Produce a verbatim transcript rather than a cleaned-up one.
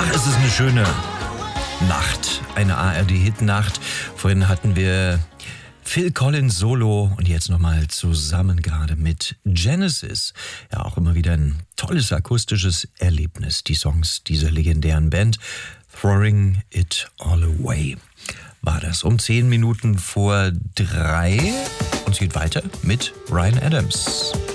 Ach, es ist eine schöne Nacht, eine A R D-Hit-Nacht. Vorhin hatten wir Phil Collins Solo und jetzt nochmal zusammen gerade mit Genesis. Ja, auch immer wieder ein tolles akustisches Erlebnis, die Songs dieser legendären Band. Throwing It All Away war das. Um zehn Minuten vor drei. Und es geht weiter mit Bryan Adams.